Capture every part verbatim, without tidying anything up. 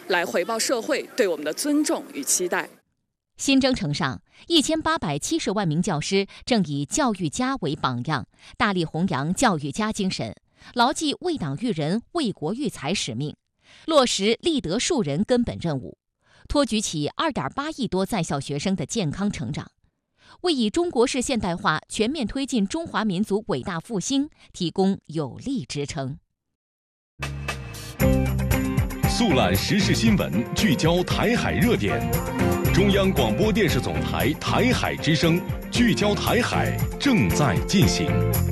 来回报社会对我们的尊重与期待。 新征程上，一千八百七十万名教师正以教育家为榜样，大力弘扬教育家精神，牢记为党育人、为国育才使命，落实立德树人根本任务，托举起 二点八亿多在校学生的健康成长，为以中国式现代化全面推进中华民族伟大复兴提供有力支撑。 速览时事新闻，聚焦台海热点。中央广播电视总台台海之声，聚焦台海正在进行。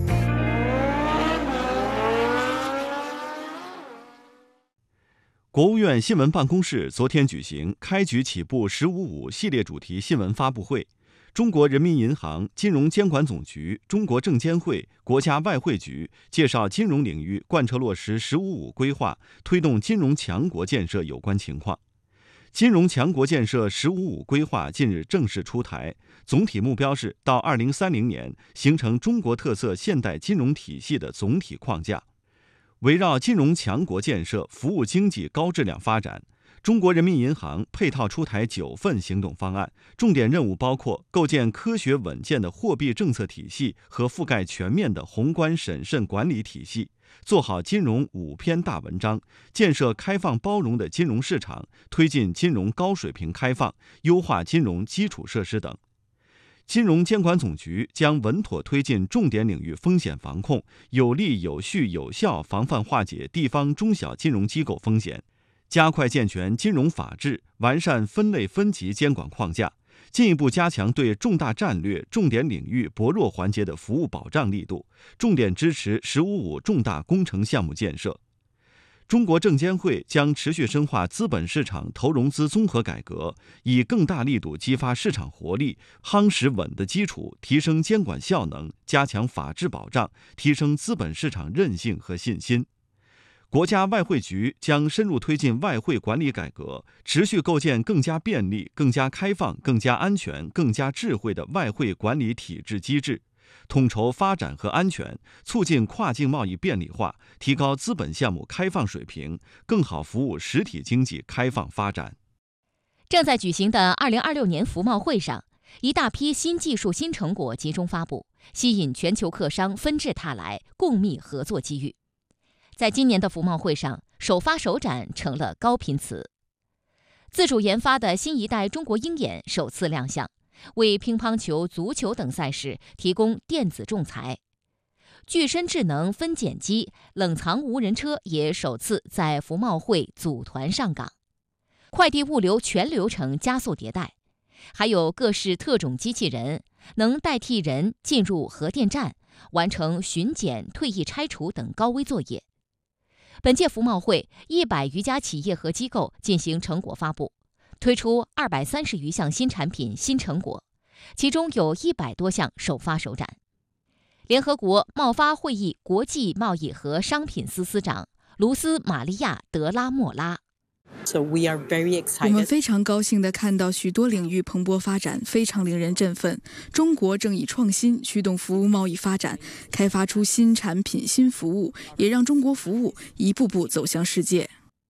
国务院新闻办公室昨天举行开局起步“十五五”系列主题新闻发布会。中国人民银行、金融监管总局、中国证监会、国家外汇局介绍金融领域贯彻落实“十五五”规划，推动金融强国建设有关情况。金融强国建设“十五五”规划近日正式出台，总体目标是到二零三零年形成中国特色现代金融体系的总体框架。围绕金融强国建设、服务经济高质量发展，中国人民银行配套出台九份行动方案，重点任务包括构建科学稳健的货币政策体系和覆盖全面的宏观审慎管理体系，做好金融五篇大文章，建设开放包容的金融市场，推进金融高水平开放，优化金融基础设施等。金融监管总局将稳妥推进重点领域风险防控，有力有序有效防范化解地方中小金融机构风险，加快健全金融法治，完善分类分级监管框架，进一步加强对重大战略、重点领域薄弱环节的服务保障力度，重点支持“十五五”重大工程项目建设。中国证监会将持续深化资本市场投融资综合改革，以更大力度激发市场活力，夯实稳的基础，提升监管效能，加强法治保障，提升资本市场韧性和信心。国家外汇局将深入推进外汇管理改革，持续构建更加便利、更加开放、更加安全、更加智慧的外汇管理体制机制，统筹发展和安全，促进跨境贸易便利化，提高资本项目开放水平，更好服务实体经济开放发展。 正在举行的二零二六年服贸会上，一大批新技术新成果集中发布，吸引全球客商纷至沓来，共觅合作机遇。在今年的服贸会上，首发首展成了高频词。自主研发的新一代中国鹰眼首次亮相，为乒乓球、足球等赛事提供电子仲裁。具身智能分拣机、冷藏无人车也首次在服贸会组团上岗。快递物流全流程加速迭代，还有各式特种机器人，能代替人进入核电站，完成巡检、退役拆除等高危作业。本届服贸会，一百余家企业和机构进行成果发布，推出二百三十余项新产品、新成果，其中有一百多项首发首展。联合国贸发会议国际贸易和商品司司长卢斯玛利亚·德拉莫拉。 So we are very excited. 我们非常高兴地看到许多领域蓬勃发展，非常令人振奋。中国正以创新驱动服务贸易发展，开发出新产品、新服务，也让中国服务一步步走向世界。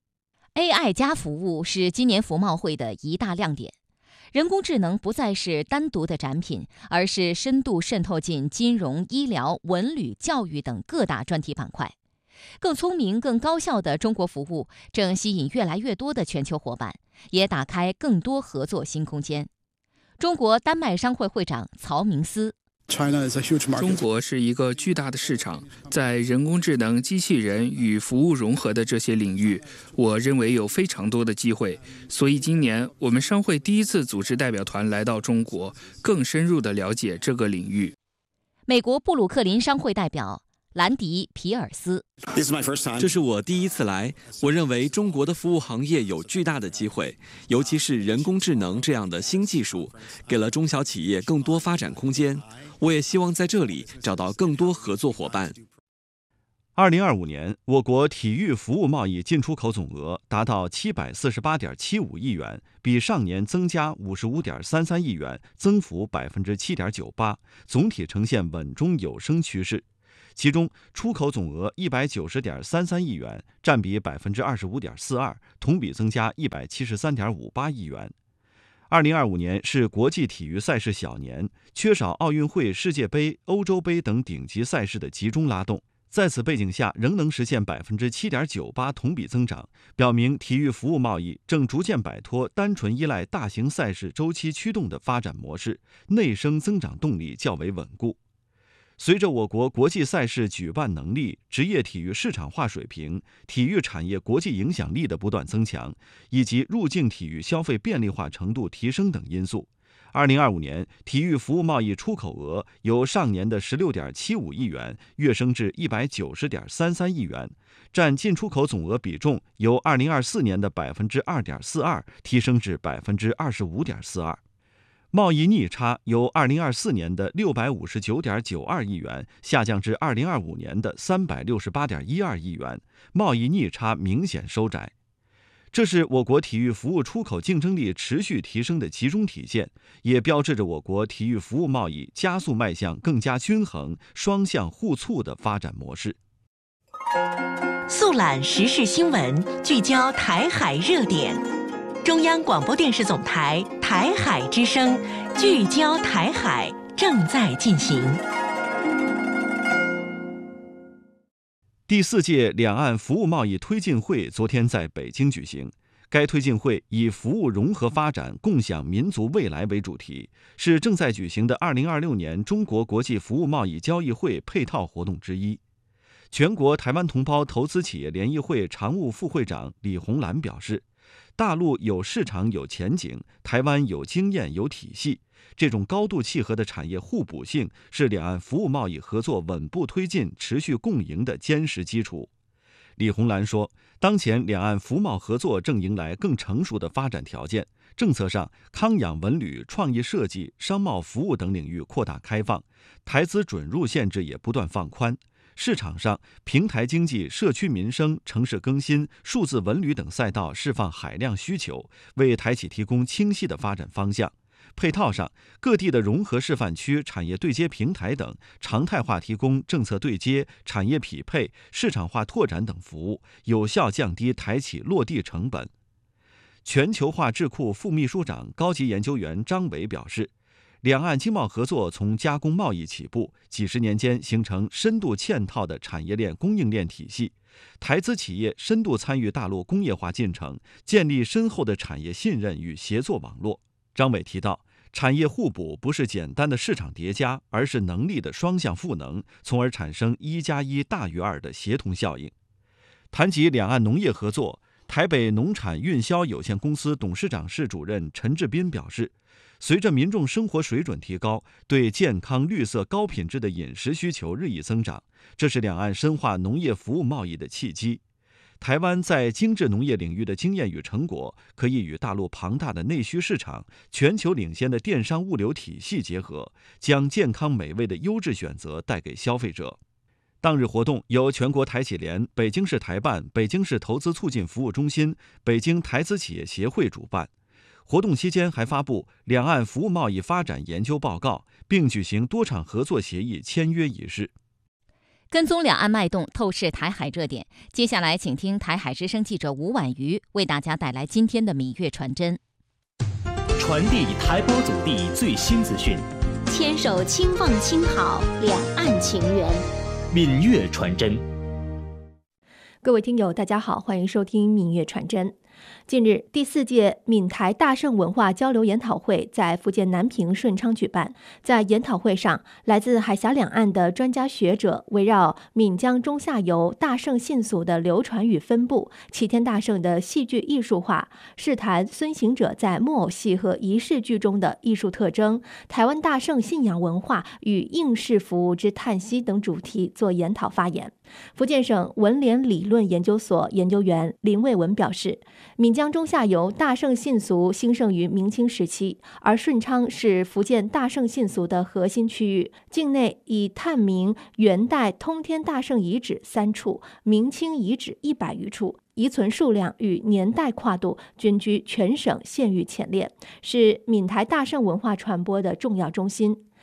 A I 加服务是今年服贸会的一大亮点。人工智能不再是单独的展品，而是深度渗透进金融、医疗、文旅、教育等各大专题板块。更聪明、更高效的中国服务正吸引越来越多的全球伙伴，也打开更多合作新空间。中国丹麦商会会长曹明思。 中国是一个巨大的市场，在人工智能、机器人与服务融合的这些领域，我认为有非常多的机会。所以今年我们商会第一次组织代表团来到中国，更深入地了解这个领域。 美国布鲁克林商会代表兰迪·皮尔斯。 这是我第一次来，我认为中国的服务行业有巨大的机会，尤其是人工智能这样的新技术，给了中小企业更多发展空间。我也希望在这里找到更多合作伙伴。 二零二五年，我国体育服务贸易进出口总额达到七百四十八点七五亿元，比上年增加五十五点三三亿元，增幅百分之七点九八，总体呈现稳中有升趋势。 其中出口总额一百九十点三三亿元，占比百分之二十五点四二，同比增加一百七十三点五八亿元。二零二五年是国际体育赛事小年，缺少奥运会、世界杯、欧洲杯等顶级赛事的集中拉动。在此背景下，仍能实现百分之七点九八同比增长，表明体育服务贸易正逐渐摆脱单纯依赖大型赛事周期驱动的发展模式，内生增长动力较为稳固。随着我国国际赛事举办能力、职业体育市场化水平、体育产业国际影响力的不断增强，以及入境体育消费便利化程度提升等因素，二零二五年体育服务贸易出口额由上年的十六点七五亿元跃升至一百九十点三三亿元，占进出口总额比重由二零二四年的百分之二点四二提升至百分之二十五点四二。贸易逆差由二零二四年的六百五十九点九二亿元下降至二零二五年的三百六十八点一二亿元，贸易逆差明显收窄。这是我国体育服务出口竞争力持续提升的集中体现，也标志着我国体育服务贸易加速迈向更加均衡、双向互促的发展模式。 速览时事新闻，聚焦台海热点。中央广播电视总台台海之声，聚焦台海正在进行。 第四届两岸服务贸易推进会昨天在北京举行。该推进会以服务融合发展、共享民族未来为主题，是正在举行的二零二六年中国国际服务贸易交易会配套活动之一。全国台湾同胞投资企业联谊会常务副会长李洪兰表示，大陆有市场有前景，台湾有经验有体系，这种高度契合的产业互补性是两岸服务贸易合作稳步推进、持续共赢的坚实基础。李洪兰说，当前两岸服贸合作正迎来更成熟的发展条件，政策上康养文旅、创意设计、商贸服务等领域扩大开放，台资准入限制也不断放宽。市场上，平台经济、社区民生、城市更新、数字文旅等赛道释放海量需求，为台企提供清晰的发展方向。配套上，各地的融合示范区、产业对接平台等常态化提供政策对接、产业匹配、市场化拓展等服务，有效降低台企落地成本。全球化智库副秘书长、高级研究员张伟表示，两岸经贸合作从加工贸易起步，几十年间形成深度嵌套的产业链供应链体系，台资企业深度参与大陆工业化进程，建立深厚的产业信任与协作网络。张伟提到，产业互补不是简单的市场叠加，而是能力的双向赋能，从而产生一加一大于二的协同效应。谈及两岸农业合作，台北农产运销有限公司董事长室主任陈志斌表示，随着民众生活水准提高，对健康、绿色、高品质的饮食需求日益增长，这是两岸深化农业服务贸易的契机。台湾在精致农业领域的经验与成果，可以与大陆庞大的内需市场、全球领先的电商物流体系结合，将健康美味的优质选择带给消费者。当日活动由全国台企联、北京市台办、北京市投资促进服务中心、北京台资企业协会主办。活动期间还发布两岸服务贸易发展研究报告，并举行多场合作协议签约仪式。 跟踪两岸脉动，透视台海热点。接下来，请听台海之声记者吴婉瑜为大家带来今天的闽粤传真。 传递台胞祖地最新资讯， 牵手轻放轻好两岸情缘。 闽粤传真。 各位听友，大家好，欢迎收听闽粤传真。近日，第四届闽台大盛文化交流研讨会在福建南平顺昌举办。在研讨会上，来自海峡两岸的专家学者围绕闽江中下游大盛信俗的流传与分布、齐天大圣的戏剧艺术化、试谈孙行者在木偶戏和仪式剧中的艺术特征、台湾大圣信仰文化与应试服务之叹息等主题做研讨发言。福建省文联理论研究所研究员林卫文表示，闽江中下游大盛信俗兴盛于明清时期，而顺昌是福建大盛信俗的核心区域，境内已探明元代通天大圣遗址三处，明清遗址一百余处，遗存数量与年代跨度均居全省县域前列，是闽台大盛文化传播的重要中心。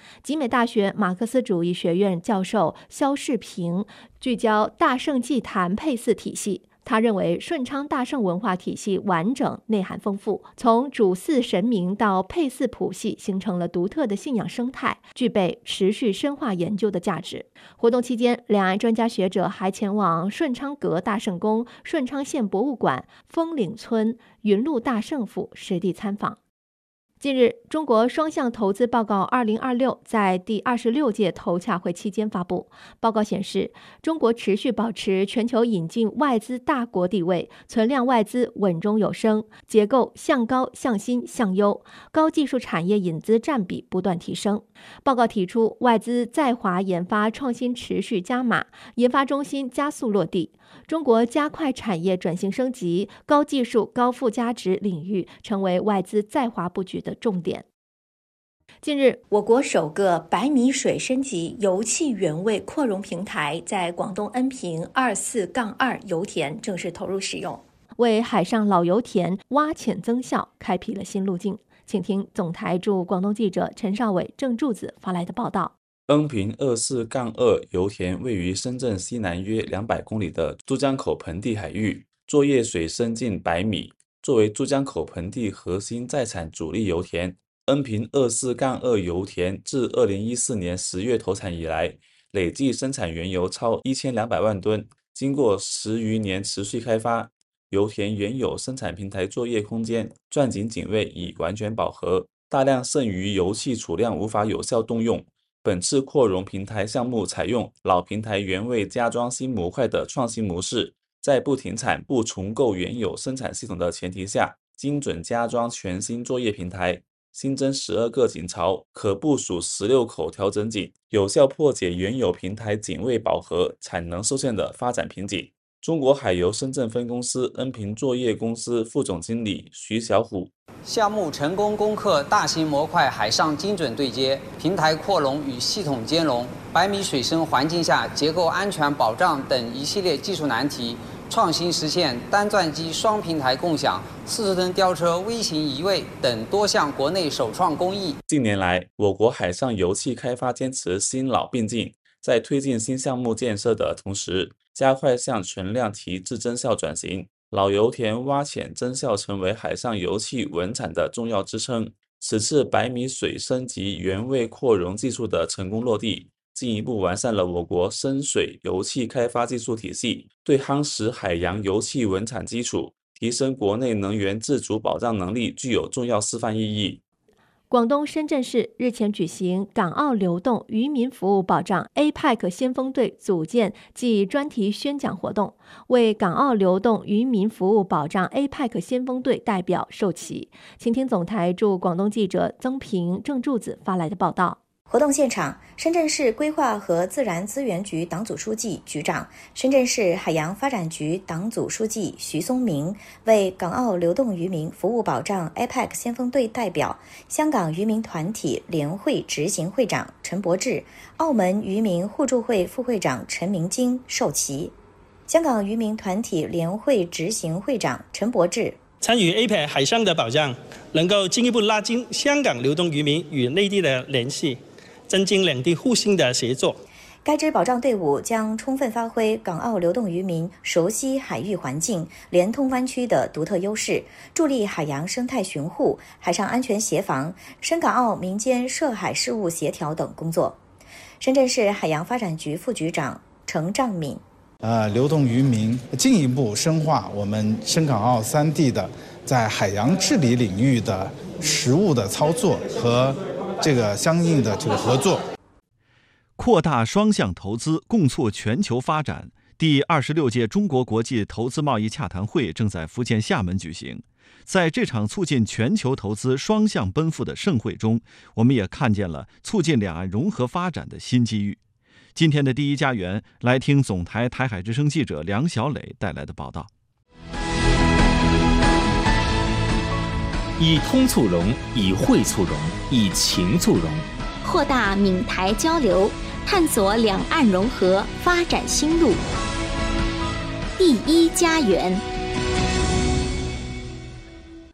集美大学马克思主义学院教授肖世平聚焦大圣祭坛配祀体系。他认为顺昌大圣文化体系完整、内涵丰富，从主祀神明到配祀谱系，形成了独特的信仰生态，具备持续深化研究的价值。活动期间，两岸专家学者还前往顺昌阁大圣宫、顺昌县博物馆、枫岭村云鹿大圣府实地参访。近日，中国双向投资报告二零二六在第二十六届投洽会期间发布。报告显示，中国持续保持全球引进外资大国地位，存量外资稳中有升，结构向高向新向优，高技术产业引资占比不断提升。报告提出，外资在华研发创新持续加码，研发中心加速落地。中国加快产业转型升级，高技术、高附加值领域成为外资在华布局的重点。近日，我国首个白米水升级油气原味扩容平台在广东恩平二四杠二油田正式投入使用，为海上老油田挖潜增效开辟了新路径。请听总台驻广东记者陈少伟、郑柱子发来的报道。 恩平二四杠二油田位于深圳西南约两百公里的珠江口盆地海域，作业水深近百米。作为珠江口盆地核心在产主力油田，恩平二四杠二油田自二零一四年十月投产以来，累计生产原油超一千两百万吨。经过十余年持续开发，油田原有生产平台作业空间、钻井井位已完全饱和，大量剩余油气储量无法有效动用。本次扩容平台项目采用老平台原位加装新模块的创新模式，在不停产、不重构原有生产系统的前提下，精准加装全新作业平台，新增十二个井槽，可部署十六口调整井，有效破解原有平台井位饱和、产能受限的发展瓶颈。中国海油深圳分公司恩平作业公司副总经理徐小虎： 项目成功攻克大型模块海上精准对接、平台扩容与系统兼容、百米水深环境下结构安全保障等一系列技术难题，创新实现单钻机双平台共享、四十吨吊车微型移位等多项国内首创工艺。近年来，我国海上油气开发坚持新老并进，在推进新项目建设的同时，加快向存量提质增效转型，老油田挖潜增效成为海上油气稳产的重要支撑。此次百米水升级原位扩容技术的成功落地，进一步完善了我国深水油气开发技术体系，对夯实海洋油气稳产基础、提升国内能源自主保障能力具有重要示范意义。 广东深圳市日前举行港澳流动渔民服务保障 A P E C 先锋队组建暨专题宣讲活动，为港澳流动渔民服务保障 A P E C 先锋队代表授旗。请听总台驻广东记者曾平、郑柱子发来的报道。 活动现场，深圳市规划和自然资源局党组书记、局长、深圳市海洋发展局党组书记徐松明为港澳流动渔民服务保障 A P E C 先锋队代表、香港渔民团体联会执行会长陈伯志、澳门渔民互助会副会长陈明金授旗。香港渔民团体联会执行会长陈伯志： 参与 A P E C 海上的保障，能够进一步拉近香港流动渔民与内地的联系，增进两地互信的协作。 该支保障队伍将充分发挥港澳流动渔民熟悉海域环境、连通湾区的独特优势，助力海洋生态巡护、海上安全协防、深港澳民间涉海事务协调等工作。深圳市海洋发展局副局长程丈敏： 呃，流动渔民进一步深化我们深港澳三地的在海洋治理领域的实务的操作和这个相应的这个合作， 扩大双向投资，共促全球发展。第二十六届中国国际投资贸易洽谈会正在福建厦门举行。在这场促进全球投资双向奔赴的盛会中，我们也看见了促进两岸融合发展的新机遇。今天的第一家园，来听总台台海之声记者梁小磊带来的报道。 以通促融，以惠促融，以情促融， 扩大闽台交流，探索两岸融合发展新路。第一家园。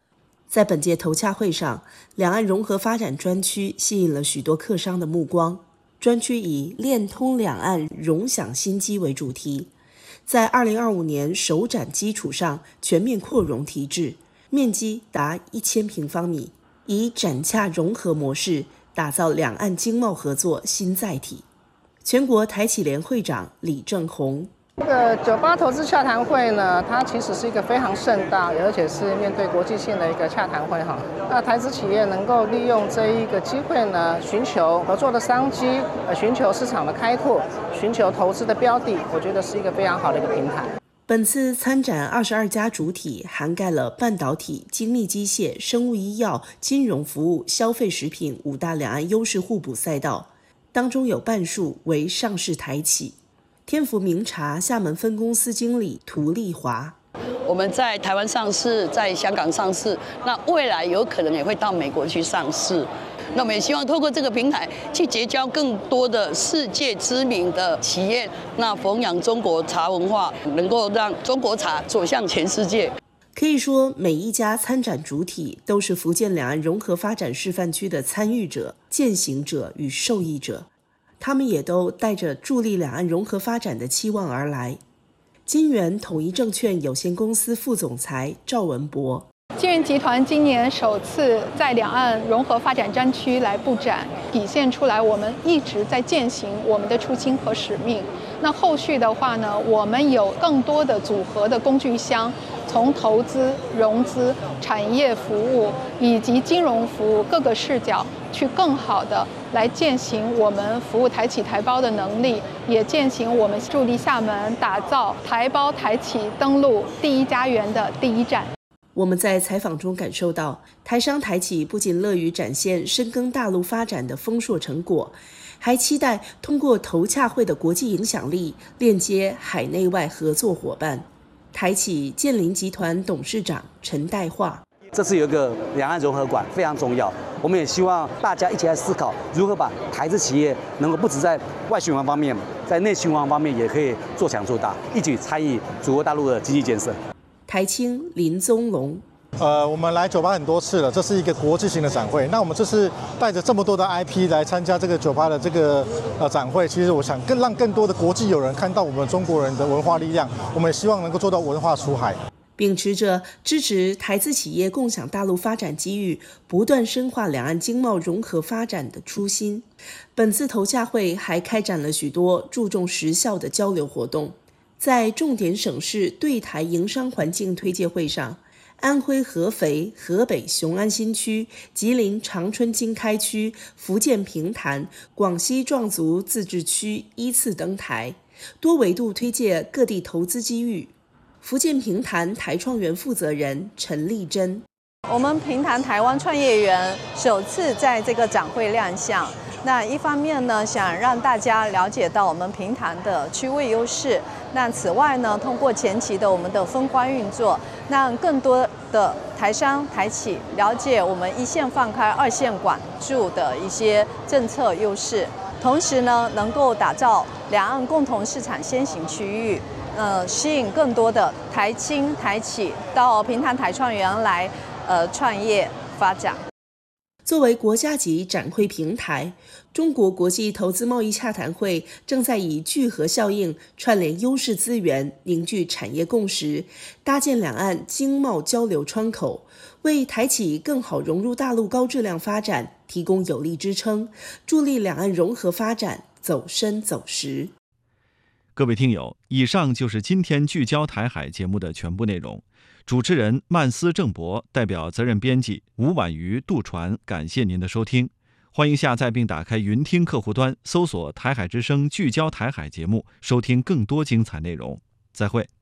在本届头洽会上，两岸融合发展专区吸引了许多客商的目光。专区以链通两岸融享新机为主题，在二零二五年首展基础上全面扩容提质，面积达一千平方米，以展洽融合模式打造两岸经贸合作新载体。全国台企联会长李正宏。 这个九八投资洽谈会呢，它其实是一个非常盛大，而且是面对国际性的一个洽谈会哈。那台资企业能够利用这一个机会呢，寻求合作的商机，呃，寻求市场的开拓，寻求投资的标的，我觉得是一个非常好的一个平台。 本次参展二十二家主体涵盖了半导体、精密机械、生物医药、金融服务、消费食品五大两岸优势互补赛道，当中有半数为上市台企。天福茗茶厦门分公司经理涂丽华， 我们在台湾上市，在香港上市，那未来有可能也会到美国去上市。那我们也希望透过这个平台去结交更多的世界知名的企业，那弘扬中国茶文化，能够让中国茶走向全世界。 可以说，每一家参展主体都是福建两岸融合发展示范区的参与者、践行者与受益者。他们也都带着助力两岸融合发展的期望而来。金源统一证券有限公司副总裁赵文博， 金源集团今年首次在两岸融合发展专区来布展，体现出来我们一直在践行我们的初心和使命。那后续的话呢，我们有更多的组合的工具箱，从投资、融资、产业服务以及金融服务各个视角，去更好的来践行我们服务台企台胞的能力，也践行我们助力厦门打造台胞台企登陆第一家园的第一站。 我们在采访中感受到，台商台企不仅乐于展现深耕大陆发展的丰硕成果，还期待通过头洽会的国际影响力，链接海内外合作伙伴。台企建林集团董事长陈代化， 这次有一个两岸融合馆非常重要，我们也希望大家一起来思考，如何把台资企业能够不只在外循环方面，在内循环方面也可以做强做大，一起参与祖国大陆的经济建设。 台青林宗龙， 呃，我们来九八很多次了，这是一个国际型的展会。那我们这次带着这么多的 I P 来参加这个九八的这个呃展会，其实我想更让更多的国际友人看到我们中国人的文化力量。我们也希望能够做到文化出海， 秉持着支持台资企业共享大陆发展机遇，不断深化两岸经贸融合发展的初心。本次头洽会还开展了许多注重实效的交流活动。在重点省市对台营商环境推介会上，安徽合肥、河北雄安新区、吉林长春经开区、福建平潭、广西壮族自治区依次登台，多维度推介各地投资机遇。福建平潭台创园负责人陈丽珍， 我们平潭台湾创业园首次在这个展会亮相。那一方面呢，想让大家了解到我们平潭的区位优势。那此外呢，通过前期的我们的封关运作，让更多的台商台企了解我们一线放开、二线管住的一些政策优势，同时呢，能够打造两岸共同市场先行区域，呃，吸引更多的台青台企到平潭台创园来，呃，创业发展。 作为国家级展会平台，中国国际投资贸易洽谈会正在以聚合效应串联优势资源，凝聚产业共识，搭建两岸经贸交流窗口，为台企更好融入大陆高质量发展提供有力支撑，助力两岸融合发展走深走实。 各位听友，以上就是今天聚焦台海节目的全部内容。主持人曼斯郑博，代表责任编辑吴婉瑜、杜传，感谢您的收听。欢迎下载并打开云听客户端，搜索台海之声聚焦台海节目，收听更多精彩内容。再会。